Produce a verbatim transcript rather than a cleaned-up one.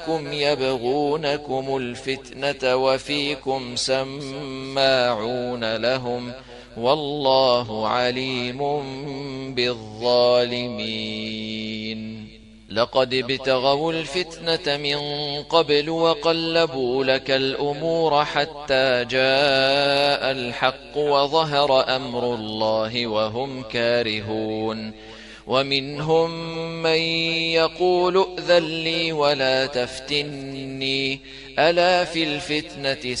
جاءوكم يبغونكم الفتنة وفيكم سماعون لهم والله عليم بالظالمين. لقد ابتغوا الفتنة من قبل وقلبوا لك الأمور حتى جاء الحق وظهر أمر الله وهم كارهون. ومنهم من يقول ائذن لي ولا تفتني ألا في الفتنة